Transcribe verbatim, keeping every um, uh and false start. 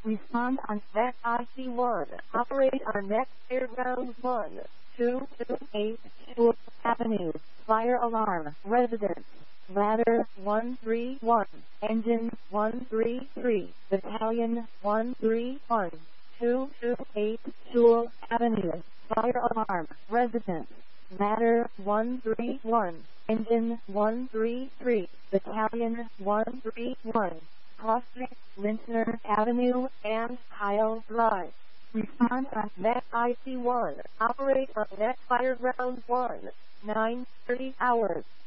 Respond on net I C one. Operate on net fairgrounds one. two two eight Shore Avenue. Fire alarm. Residence. Ladder one three one. Engine one three three. Battalion one three one. two two eight Shore Avenue. Fire alarm. Residence. Ladder one three one. Engine one three three. Battalion one three one. Crossing Lintner Avenue and Kyle Drive. Respond on net I C one. Operate on net Fireground one. nine thirty hours.